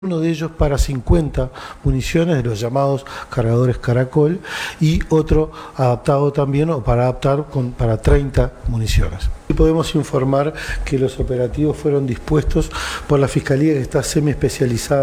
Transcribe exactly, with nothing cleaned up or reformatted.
uno de ellos para cincuenta municiones de los llamados cargadores Caracol y otro adaptado también o para adaptar con, para treinta municiones. Y podemos informar que los operativos fueron dispuestos por la Fiscalía, que está semi especializada